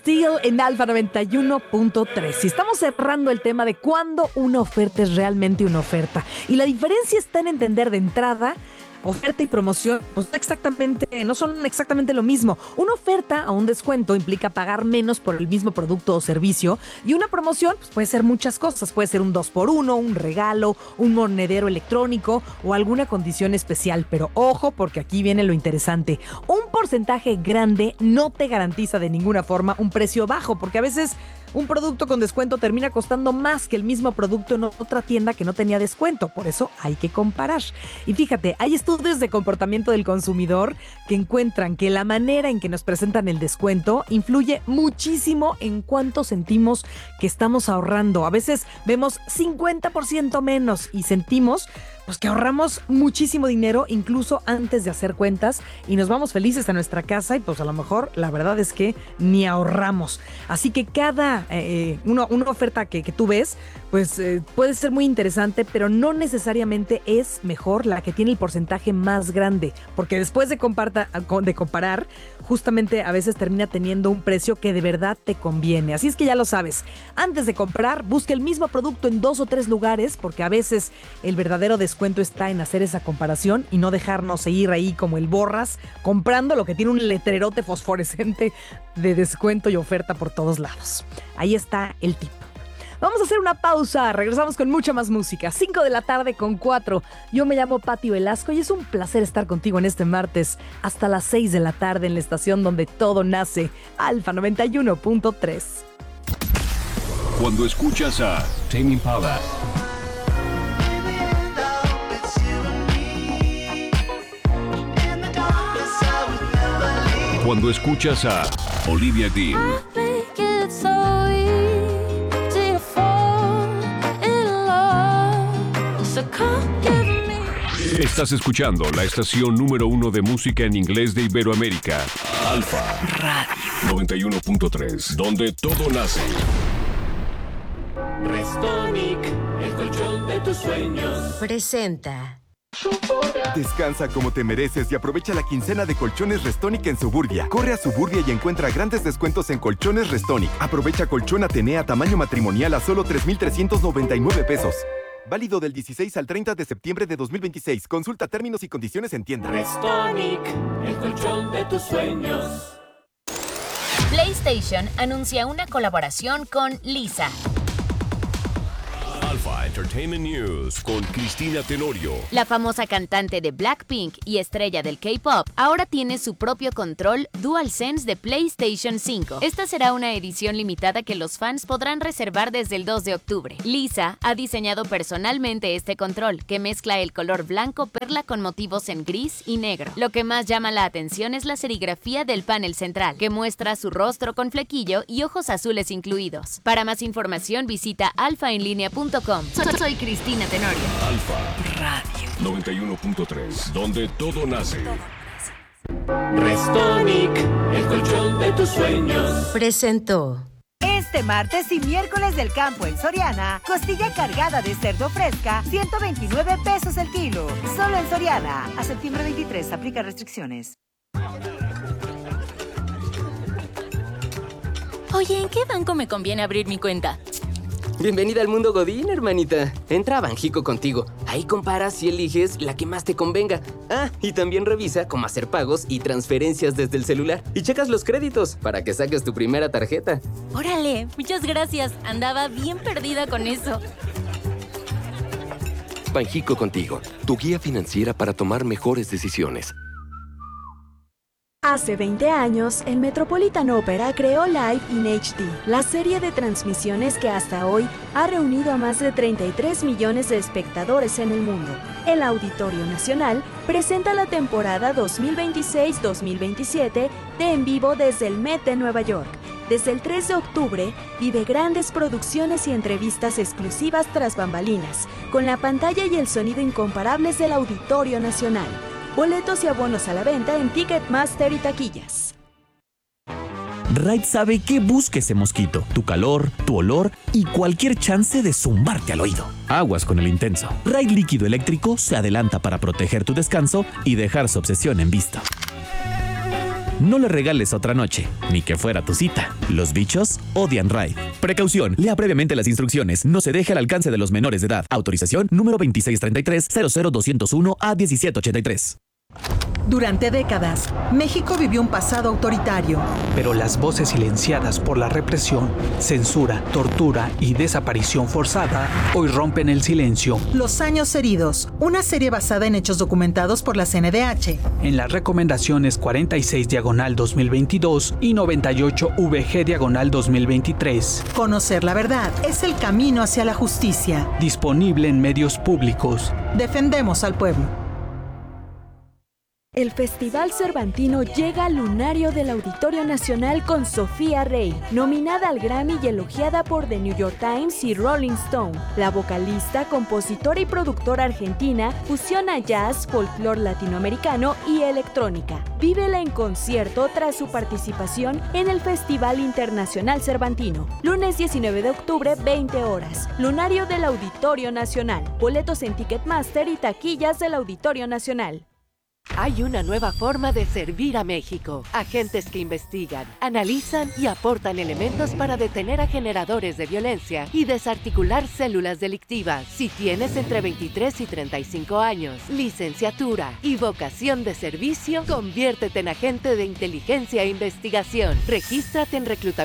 Steel en Alfa 91.3. Y estamos cerrando el tema de cuándo una oferta es realmente una oferta. Y la diferencia está en entender de entrada oferta y promoción, pues no son exactamente lo mismo. Una oferta o un descuento implica pagar menos por el mismo producto o servicio, y una promoción pues puede ser muchas cosas. Puede ser un 2x1, un regalo, un monedero electrónico o alguna condición especial. Pero ojo, porque aquí viene lo interesante. Un porcentaje grande no te garantiza de ninguna forma un precio bajo, porque a veces un producto con descuento termina costando más que el mismo producto en otra tienda que no tenía descuento. Por eso hay que comparar. Y fíjate, hay estudios de comportamiento del consumidor que encuentran que la manera en que nos presentan el descuento influye muchísimo en cuánto sentimos que estamos ahorrando. A veces vemos 50% menos y sentimos pues que ahorramos muchísimo dinero incluso antes de hacer cuentas, y nos vamos felices a nuestra casa y pues a lo mejor la verdad es que ni ahorramos. Así que cada una oferta que tú ves pues puede ser muy interesante, pero no necesariamente es mejor la que tiene el porcentaje más grande, porque después de comparar, justamente a veces termina teniendo un precio que de verdad te conviene. Así es que ya lo sabes, antes de comprar, busca el mismo producto en 2 o 3 lugares, porque a veces el verdadero descuento está en hacer esa comparación y no dejarnos ir ahí como el borras, comprando lo que tiene un letrerote fosforescente de descuento y oferta por todos lados. Ahí está el tip. Vamos a hacer una pausa, regresamos con mucha más música. 5 de la tarde con 4. Yo me llamo Pati Velasco y es un placer estar contigo en este martes hasta las 6 de la tarde en la estación donde todo nace, Alfa 91.3. Cuando escuchas a Tame Impala, cuando escuchas a Olivia Dean, estás escuchando la estación número 1 de música en inglés de Iberoamérica, Alfa Radio 91.3, donde todo nace. Restonic, el colchón de tus sueños, presenta. Descansa como te mereces y aprovecha la quincena de colchones Restonic en Suburbia. Corre a Suburbia y encuentra grandes descuentos en colchones Restonic. Aprovecha colchón Atenea tamaño matrimonial a solo 3,399 pesos. Válido del 16 al 30 de septiembre de 2026. Consulta términos y condiciones en tienda. Restonic, el colchón de tus sueños. PlayStation anuncia una colaboración con Lisa. Alpha Entertainment News con Cristina Tenorio. La famosa cantante de Blackpink y estrella del K-pop ahora tiene su propio control DualSense de PlayStation 5. Esta será una edición limitada que los fans podrán reservar desde el 2 de octubre. Lisa ha diseñado personalmente este control, que mezcla el color blanco perla con motivos en gris y negro. Lo que más llama la atención es la serigrafía del panel central, que muestra su rostro con flequillo y ojos azules incluidos. Para más información visita alfaenlinea.com. Soy Cristina Tenorio. Alfa Radio 91.3, donde todo nace. Restonic, el colchón de tus sueños, presentó. Este martes y miércoles del campo en Soriana, costilla cargada de cerdo fresca, 129 pesos el kilo. Solo en Soriana. A septiembre 23, aplica restricciones. Oye, ¿en qué banco me conviene abrir mi cuenta? Bienvenida al mundo Godín, hermanita. Entra a Banjico Contigo. Ahí comparas y eliges la que más te convenga. Ah, y también revisa cómo hacer pagos y transferencias desde el celular. Y checas los créditos para que saques tu primera tarjeta. Órale, muchas gracias. Andaba bien perdida con eso. Banjico Contigo, tu guía financiera para tomar mejores decisiones. Hace 20 años, el Metropolitan Opera creó Live in HD, la serie de transmisiones que hasta hoy ha reunido a más de 33 millones de espectadores en el mundo. El Auditorio Nacional presenta la temporada 2026-2027 de En Vivo desde el Met de Nueva York. Desde el 3 de octubre, vive grandes producciones y entrevistas exclusivas tras bambalinas, con la pantalla y el sonido incomparables del Auditorio Nacional. Boletos y abonos a la venta en Ticketmaster y taquillas. Raid sabe qué busca ese mosquito, tu calor, tu olor y cualquier chance de zumbarte al oído. Aguas con el intenso. Raid líquido eléctrico se adelanta para proteger tu descanso y dejar su obsesión en vista. No le regales otra noche, ni que fuera tu cita. Los bichos odian Raid. Precaución, lea previamente las instrucciones. No se deje al alcance de los menores de edad. Autorización número 2633-00201-A1783. Durante décadas, México vivió un pasado autoritario. Pero las voces silenciadas por la represión, censura, tortura y desaparición forzada hoy rompen el silencio. Los años heridos, una serie basada en hechos documentados por la CNDH. En las recomendaciones 46/2022 y 98VG/2023. Conocer la verdad es el camino hacia la justicia. Disponible en medios públicos. Defendemos al pueblo. El Festival Cervantino llega al lunario del Auditorio Nacional con Sofía Rey, nominada al Grammy y elogiada por The New York Times y Rolling Stone. La vocalista, compositora y productora argentina fusiona jazz, folclore latinoamericano y electrónica. Vívela en concierto tras su participación en el Festival Internacional Cervantino. Lunes 19 de octubre, 20 horas. Lunario del Auditorio Nacional. Boletos en Ticketmaster y taquillas del Auditorio Nacional. Hay una nueva forma de servir a México. Agentes que investigan, analizan y aportan elementos para detener a generadores de violencia y desarticular células delictivas. Si tienes entre 23 y 35 años, licenciatura y vocación de servicio, conviértete en agente de inteligencia e investigación. Regístrate en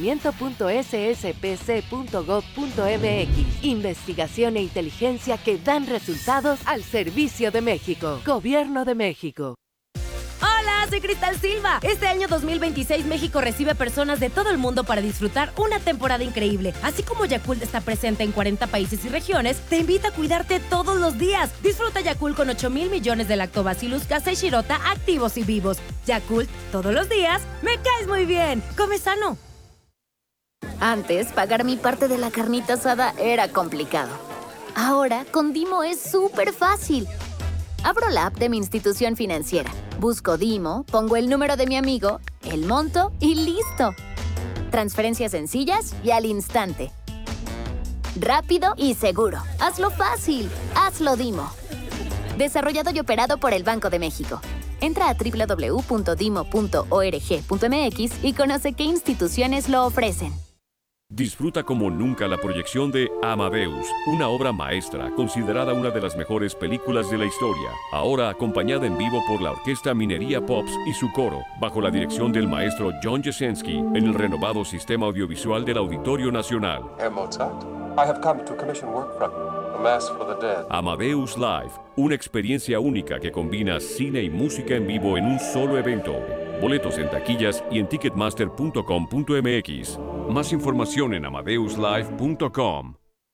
reclutamiento.sspc.gov.mx. Investigación e inteligencia que dan resultados al servicio de México. Gobierno de México. ¡Hola! Soy Cristal Silva. Este año 2026 México recibe personas de todo el mundo para disfrutar una temporada increíble. Así como Yakult está presente en 40 países y regiones, te invita a cuidarte todos los días. Disfruta Yakult con 8,000 millones de lactobacillus casei shirota activos y vivos. Yakult, todos los días, me caes muy bien. Come sano. Antes, pagar mi parte de la carnita asada era complicado. Ahora, con Dimo es súper fácil. Abro la app de mi institución financiera, busco Dimo, pongo el número de mi amigo, el monto y ¡listo! Transferencias sencillas y al instante. Rápido y seguro. Hazlo fácil. Hazlo Dimo. Desarrollado y operado por el Banco de México. Entra a www.dimo.org.mx y conoce qué instituciones lo ofrecen. Disfruta como nunca la proyección de Amadeus, una obra maestra considerada una de las mejores películas de la historia, ahora acompañada en vivo por la Orquesta Minería Pops y su coro, bajo la dirección del maestro John Jasenski, en el renovado sistema audiovisual del Auditorio Nacional. Herr Mozart, I have come to commission work from you, A Mass for the Dead. Amadeus Live, una experiencia única que combina cine y música en vivo en un solo evento. Boletos en taquillas y en ticketmaster.com.mx. Más información en amadeuslive.com.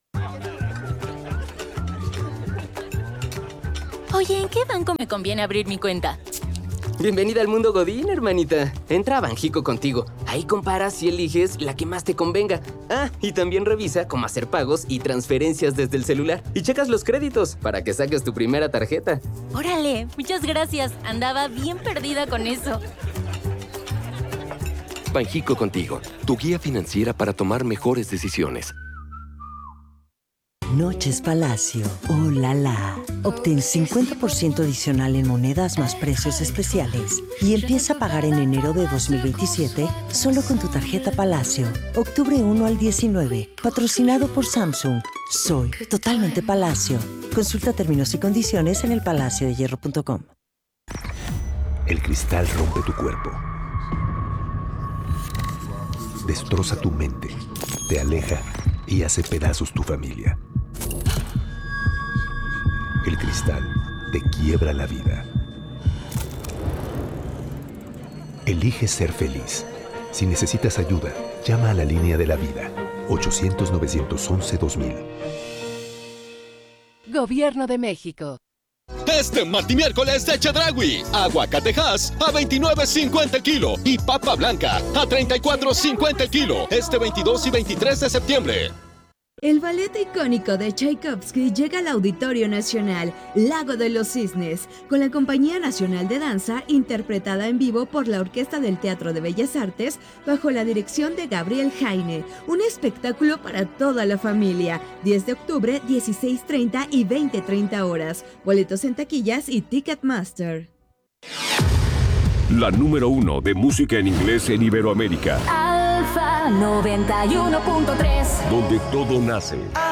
Oye, ¿en qué banco me conviene abrir mi cuenta? Bienvenida al mundo Godín, hermanita. Entra a Banjico contigo. Ahí comparas y eliges la que más te convenga. Ah, y también revisa cómo hacer pagos y transferencias desde el celular. Y checas los créditos para que saques tu primera tarjeta. ¡Órale! Muchas gracias. Andaba bien perdida con eso. Banjico contigo, tu guía financiera para tomar mejores decisiones. Noches Palacio. ¡Oh, la la! Obtén 50% adicional en monedas más precios especiales y empieza a pagar en enero de 2027 solo con tu tarjeta Palacio. Octubre 1 al 19. Patrocinado por Samsung. Soy totalmente Palacio. Consulta términos y condiciones en elpalaciodehierro.com. El cristal rompe tu cuerpo. Destroza tu mente, te aleja y hace pedazos tu familia. El cristal te quiebra la vida. Elige ser feliz. Si necesitas ayuda, llama a la línea de la vida. 800-911-2000. Gobierno de México. Este martimiércoles de Chedraui, aguacatejas a $29.50 el kilo y papa blanca a $34.50 el kilo, este 22 y 23 de septiembre. El ballet icónico de Tchaikovsky llega al Auditorio Nacional, Lago de los Cisnes, con la Compañía Nacional de Danza, interpretada en vivo por la Orquesta del Teatro de Bellas Artes, bajo la dirección de Gabriel Jaine. Un espectáculo para toda la familia. 10 de octubre, 16:30 y 20:30 horas. Boletos en taquillas y Ticketmaster. la número 1 de música en inglés en Iberoamérica. Alfa 91.3. Donde todo nace.